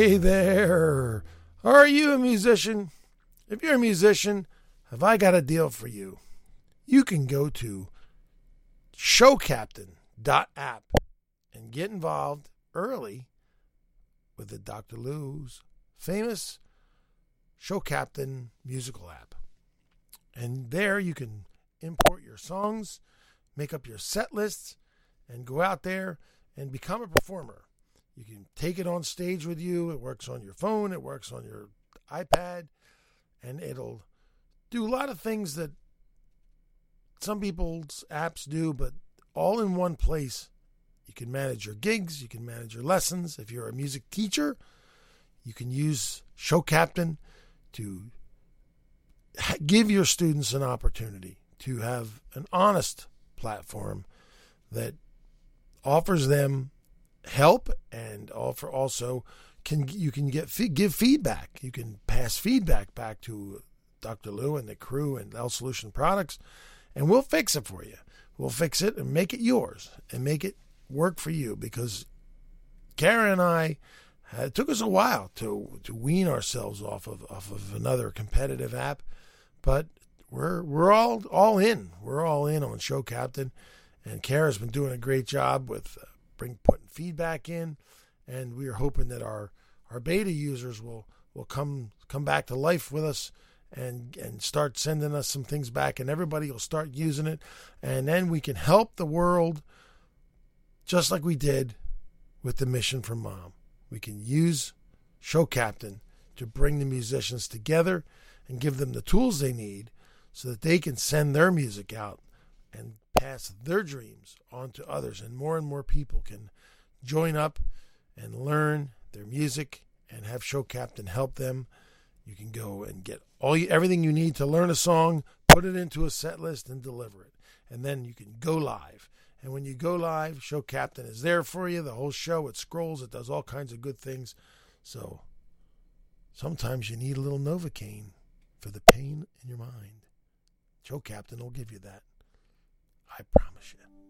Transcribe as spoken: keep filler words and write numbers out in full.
Hey there. Are you a musician? If you're a musician, have I got a deal for you? You can go to show captain dot app and get involved early with the Doctor Lou's famous Show Captain musical app. And there you can import your songs, make up your set lists, and go out there and become a performer. You can take it on stage with you. It works on your phone. It works on your iPad. And it'll do a lot of things that some people's apps do, but all in one place. You can manage your gigs. You can manage your lessons. If you're a music teacher, you can use Show Captain to give your students an opportunity to have an honest platform that offers them help and offer also can you can get give feedback. You can pass feedback back to Doctor Lou and the crew and L Solution Products, and we'll fix it for you. We'll fix it and make it yours and make it work for you, because Karen and I, it took us a while to to wean ourselves off of off of another competitive app, but we're we're all all in. We're all in on Show Captain, and Kara's been doing a great job with uh, bring putting feedback in, and we are hoping that our, our beta users will, will come come back to life with us and and start sending us some things back, and everybody will start using it, and then we can help the world just like we did with the Mission from Mom. We can use Show Captain to bring the musicians together and give them the tools they need so that they can send their music out and pass their dreams on to others, and more and more people can join up and learn their music and have Show Captain help them. You can go and get all you, everything you need to learn a song, put it into a set list, and deliver it. And then you can go live. And when you go live, Show Captain is there for you. The whole show, it scrolls, it does all kinds of good things. So sometimes you need a little Novocaine for the pain in your mind. Show Captain will give you that. I promise you.